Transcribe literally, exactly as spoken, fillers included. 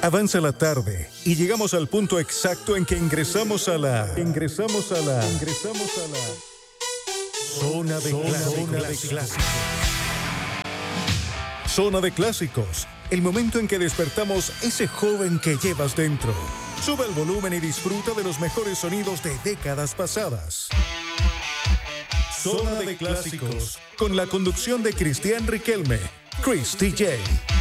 Avanza la tarde y llegamos al punto exacto en que ingresamos a la... Ingresamos a la... Ingresamos a la... Zona de, zona clásicos. Zona de clásicos. Zona de clásicos. El momento en que despertamos ese joven que llevas dentro. Sube el volumen y disfruta de los mejores sonidos de décadas pasadas. Zona de clásicos. Con la conducción de Cristian Riquelme. Chris D J.